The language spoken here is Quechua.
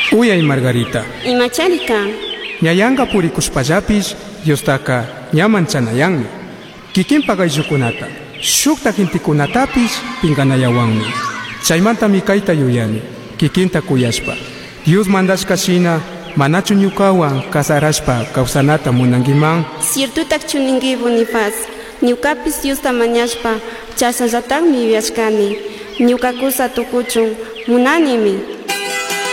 Uyay Margarita. Imachari kan? Ñayanqa purikushpallapish Diostaka ñaman chanayanmi. Kikinpa ayllukunata shukta gentikunatapish pinkanayawanmi. Chaymantami kayta yuyani kikinta kuyashpa Dios mandashka shina manachu ñukawan kasarashpa kawsanata munankiman. Ciertutak chuninki Bonifaz, ñukapis Diosta mañashpa chasallatakmi yuyashkani. Ñukakusa tukuchun munanimi